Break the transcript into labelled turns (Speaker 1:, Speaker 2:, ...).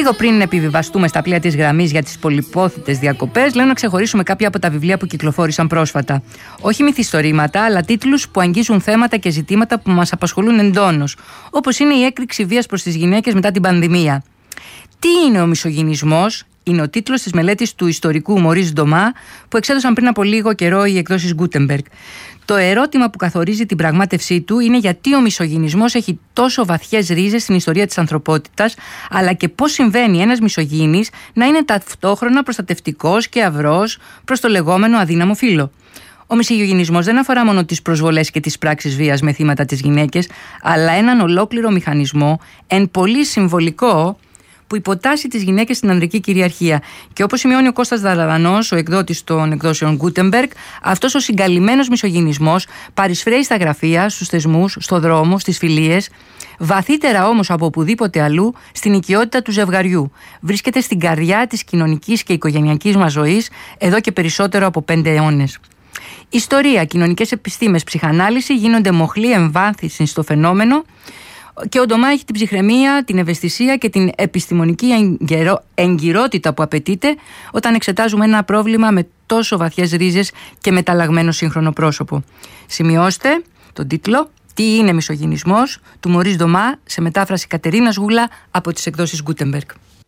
Speaker 1: Λίγο πριν επιβιβαστούμε στα πλοία της γραμμής για τις πολυπόθητες διακοπές, λέω να ξεχωρίσουμε κάποια από τα βιβλία που κυκλοφόρησαν πρόσφατα. Όχι μυθιστορήματα, αλλά τίτλους που αγγίζουν θέματα και ζητήματα που μας απασχολούν εντόνως, όπως είναι η έκρηξη βίας προς τις γυναίκες μετά την πανδημία. Τι είναι ο μισογυνισμός? Είναι ο τίτλος της μελέτης του ιστορικού Μωρίς Ντομά που εξέδωσαν πριν από λίγο καιρό οι εκδόσεις Gutenberg. Το ερώτημα που καθορίζει την πραγμάτευσή του είναι γιατί ο μισογυνισμός έχει τόσο βαθιές ρίζες στην ιστορία της ανθρωπότητας, αλλά και πώς συμβαίνει ένας μισογύνης να είναι ταυτόχρονα προστατευτικός και αυρός προς το λεγόμενο αδύναμο φύλο. Ο μισογυνισμός δεν αφορά μόνο τις προσβολές και τις πράξεις βίας με θύματα τις γυναίκες, αλλά έναν ολόκληρο μηχανισμό, εν πολύ συμβολικό, που υποτάσσει τις γυναίκες στην ανδρική κυριαρχία. Και όπως σημειώνει ο Κώστας Δαρδανός, ο εκδότης των εκδόσεων Gutenberg, αυτός ο συγκαλυμμένος μισογυνισμός παρισφρέει στα γραφεία, στους θεσμούς, στο δρόμο, στις φιλίες, βαθύτερα όμως από οπουδήποτε αλλού στην οικειότητα του ζευγαριού. Βρίσκεται στην καρδιά της κοινωνικής και οικογενειακής μας ζωής εδώ και περισσότερο από 5 αιώνες. Ιστορία, κοινωνικές επιστήμες, ψυχανάλυση γίνονται μοχλή εμβάθυνση στο φαινόμενο. Και ο Ντομά έχει την ψυχραιμία, την ευαισθησία και την επιστημονική εγκυρότητα που απαιτείται όταν εξετάζουμε ένα πρόβλημα με τόσο βαθιές ρίζες και μεταλλαγμένο σύγχρονο πρόσωπο. Σημειώστε τον τίτλο «Τι είναι μισογυνισμός» του Μωρίς Ντομά, σε μετάφραση Κατερίνας Γούλα από τις εκδόσεις Gutenberg.